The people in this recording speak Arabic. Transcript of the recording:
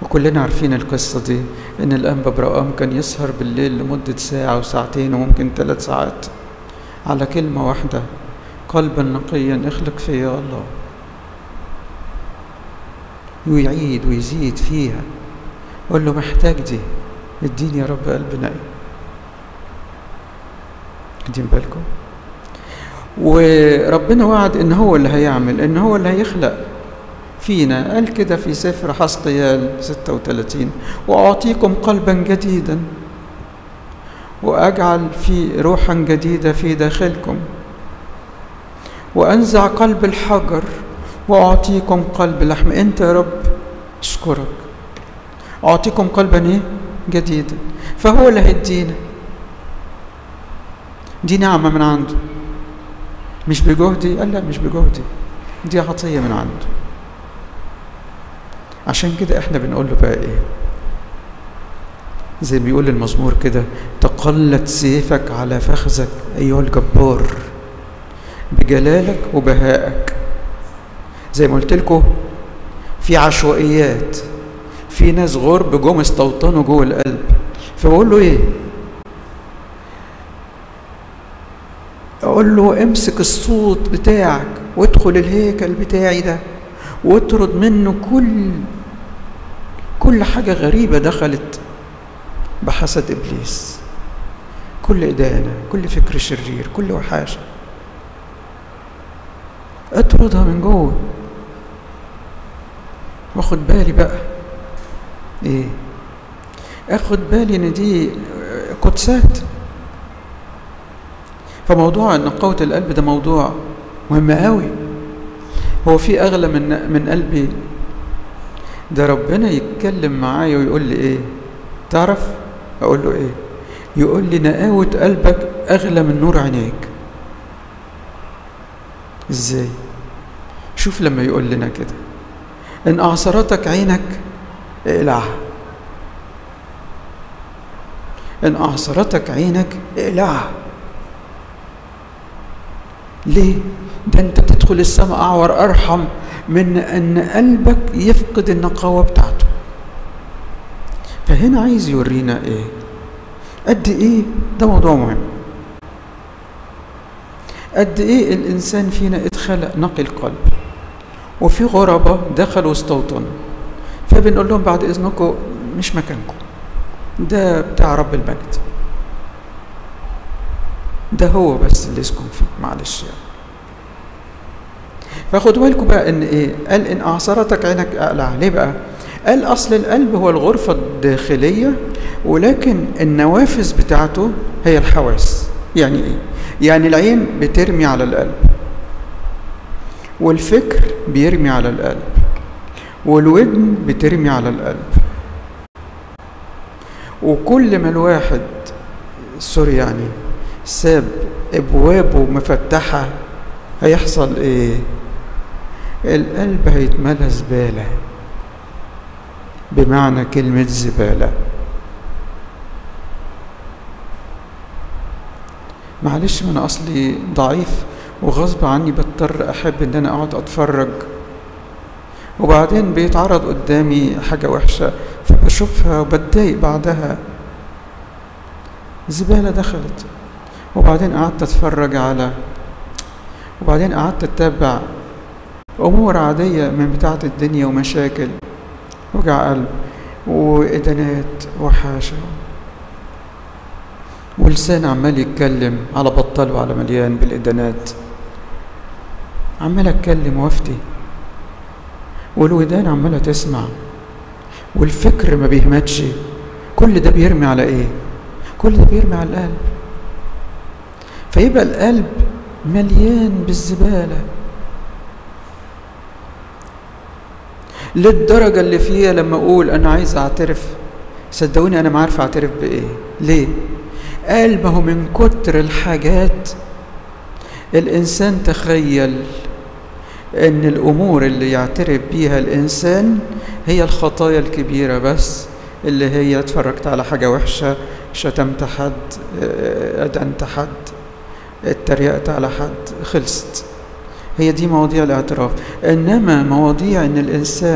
وكلنا عارفين القصة دي، إن الأنبا برقام كان يسهر بالليل لمدة ساعة وساعتين وممكن 3 ساعات على كلمة واحدة: قلبا نقيا اخلق فيا يا الله. ويعيد ويزيد فيها، قول له محتاج دي، اديني يا رب قلب نقي. واخدين بالكم؟ وربنا وعد ان هو اللي هيعمل، ان هو اللي هيخلق فينا. قال كده في سفر حزقيال 36: واعطيكم قلبا جديدا واجعل في روحا جديدة في داخلكم وانزع قلب الحجر واعطيكم قلب لحم. انت يا رب اشكرك، اعطيكم قلبا ايه؟ جديدا. فهو اللي هيدينا، دي نعمة من عنده، مش بجهدي. قال لا، مش بجهدي، دي عطية من عنده. عشان كده احنا بنقول له بقى ايه؟ زي بيقول المزمور كده: تقلت سيفك على فخذك ايها الجبار بجلالك وبهائك. زي ما قلت لكم، في عشوائيات، في ناس غرب جم استوطنوا جوه القلب. فبقول له ايه؟ اقول له امسك الصوت بتاعك وادخل الهيكل بتاعي ده واطرد منه كل حاجة غريبة دخلت بحسد إبليس، كل إدانة، كل فكر شرير، كل وحاشة، اطردها من جوه. واخد بالي بقى ايه؟ اخد بالي ان دي قدسات. فموضوع نقاوة القلب ده موضوع مهم قوي. هو في اغلى من قلبي؟ ده ربنا يتكلم معايا ويقول لي ايه؟ تعرف اقول له ايه؟ يقول لي نقاوة قلبك اغلى من نور عينيك. ازاي؟ شوف لما يقول لنا كده: ان اعصرتك عينك اقلعها. ان اعصرتك عينك اقلعها. ليه؟ ده انت تدخل السماء اعور ارحم من ان قلبك يفقد النقاوة بتاعته. فهنا عايز يورينا ايه؟ قد ايه ده موضوع مهم، قد ايه الانسان فينا اتخلق نقي القلب، وفي غرباء دخلوا واستوطنوا. فبنقول لهم بعد اذنكم مش مكانكم، ده بتاع رب المجد، ده هو بس اللي يسكن فيه، معلش يعني. فخدوا بالكم بقى ان ايه؟ قال ان اعصرتك عينك اقلعها. ليه بقى؟ قال اصل القلب هو الغرفة الداخلية، ولكن النوافذ بتاعته هي الحواس. يعني ايه؟ يعني العين بترمي على القلب، والفكر بيرمي على القلب، والودن بترمي على القلب. وكل ما الواحد يعني ساب ابوابه مفتحة، هيحصل ايه؟ القلب هيتملى زبالة، بمعنى كلمة زبالة. معلش، ما انا اصلي ضعيف وغصب عني بضطر احب ان انا اقعد اتفرج، وبعدين بيتعرض قدامي حاجة وحشة فبشوفها وبتضايق بعدها. زبالة دخلت، وبعدين قعدت اتفرج وبعدين قعدت اتابع امور عادية من بتاعة الدنيا ومشاكل، وجع قلب وإدانات وحاشة، ولسان عمال يتكلم على بطال وعلى مليان بالإدانات، عمال اتكلم وافتي، والودان عمالة تسمع، والفكر ما بيهمتش. كل ده بيرمي على ايه؟ كل ده بيرمي على القلب. فيبقى القلب مليان بالزبالة للدرجة اللي فيها لما اقول انا عايز اعترف، صدقوني انا ما عارف اعترف بايه. ليه؟ قال ما هو من كتر الحاجات الانسان تخيل ان الامور اللي يعترف بيها الانسان هي الخطايا الكبيرة بس، اللي هي اتفرجت على حاجة وحشة، شتمت حد، أدنت حد، اتريقت على حد، خلصت. هي دي مواضيع الاعتراف. انما مواضيع ان الانسان